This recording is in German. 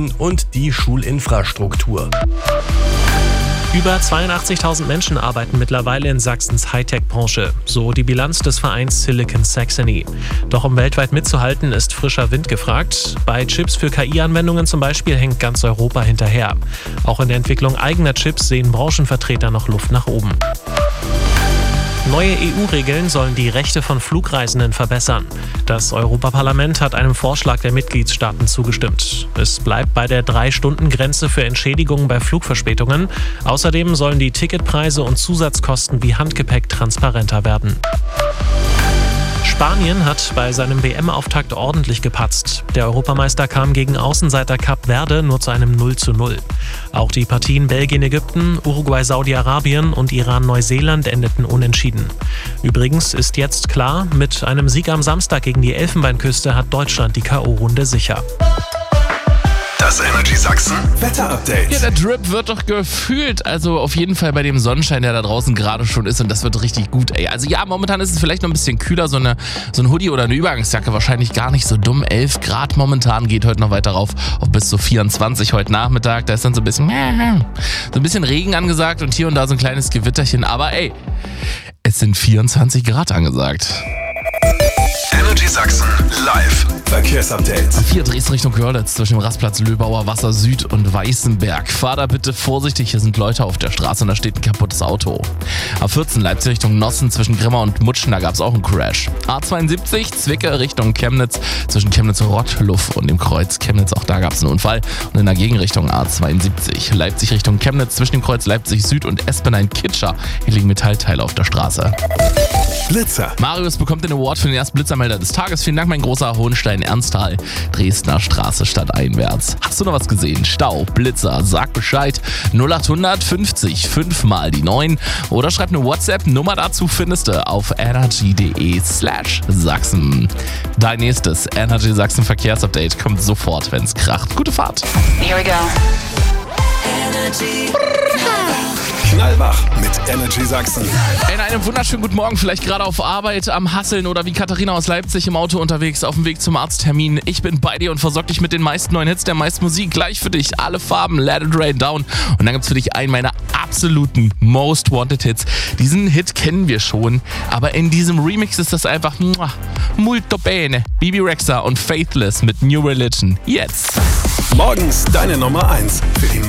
Schulen und die Schulinfrastruktur. Über 82.000 Menschen arbeiten mittlerweile in Sachsens Hightech-Branche, so die Bilanz des Vereins Silicon Saxony. Doch um weltweit mitzuhalten, ist frischer Wind gefragt. Bei Chips für KI-Anwendungen zum Beispiel hängt ganz Europa hinterher. Auch in der Entwicklung eigener Chips sehen Branchenvertreter noch Luft nach oben. Neue EU-Regeln sollen die Rechte von Flugreisenden verbessern. Das Europaparlament hat einem Vorschlag der Mitgliedstaaten zugestimmt. Es bleibt bei der 3-Stunden-Grenze für Entschädigungen bei Flugverspätungen. Außerdem sollen die Ticketpreise und Zusatzkosten wie Handgepäck transparenter werden. Spanien hat bei seinem WM-Auftakt ordentlich gepatzt. Der Europameister kam gegen Außenseiter Kap Verde nur zu einem 0:0. Auch die Partien Belgien-Ägypten, Uruguay-Saudi-Arabien und Iran-Neuseeland endeten unentschieden. Übrigens ist jetzt klar, mit einem Sieg am Samstag gegen die Elfenbeinküste hat Deutschland die K.O.-Runde sicher. Das Energy Sachsen Wetter-Update. Ja, der Drip wird doch gefühlt, also auf jeden Fall bei dem Sonnenschein, der da draußen gerade schon ist, und das wird richtig gut, ey. Also ja, momentan ist es vielleicht noch ein bisschen kühler, so ein Hoodie oder eine Übergangsjacke wahrscheinlich gar nicht so dumm. 11 Grad momentan, geht heute noch weiter rauf auf bis zu 24 heute Nachmittag. Da ist dann so ein bisschen Regen angesagt und hier und da so ein kleines Gewitterchen, aber ey, es sind 24 Grad angesagt. Energy Sachsen live Verkehrsupdate. A4 Dresden Richtung Görlitz zwischen dem Rastplatz Löbauer Wasser Süd und Weißenberg. Fahr da bitte vorsichtig, hier sind Leute auf der Straße und da steht ein kaputtes Auto. A14 Leipzig Richtung Nossen zwischen Grimma und Mutschen, da gab es auch einen Crash. A72 Zwickau Richtung Chemnitz zwischen Chemnitz und Rottluff und dem Kreuz Chemnitz, auch da gab es einen Unfall. Und in der Gegenrichtung A72 Leipzig Richtung Chemnitz zwischen dem Kreuz Leipzig Süd und Espenhain-Kitscher. Hier liegen Metallteile auf der Straße. Blitzer. Marius bekommt den Award für den ersten Blitzermelder des Tages. Vielen Dank, mein großer Hohenstein-Ernsthal, Dresdner Straße stadteinwärts. Hast du noch was gesehen? Stau, Blitzer, sag Bescheid. 0800 50 5 mal die 9 oder schreib eine WhatsApp-Nummer dazu, findest du auf energy.de/Sachsen. Dein nächstes Energy Sachsen Verkehrsupdate kommt sofort, wenn's kracht. Gute Fahrt. Here we go. Knallwach mit Energy Sachsen. In einem wunderschönen guten Morgen, vielleicht gerade auf Arbeit, am Hasseln oder wie Katharina aus Leipzig im Auto unterwegs, auf dem Weg zum Arzttermin. Ich bin bei dir und versorge dich mit den meisten neuen Hits, der meisten Musik. Gleich für dich, alle Farben, Let It Rain Down. Und dann gibt's für dich einen meiner absoluten Most Wanted Hits. Diesen Hit kennen wir schon, aber in diesem Remix ist das einfach molto bene. Bibi Rexha und Faithless mit New Religion. Jetzt. Morgens deine Nummer 1 für die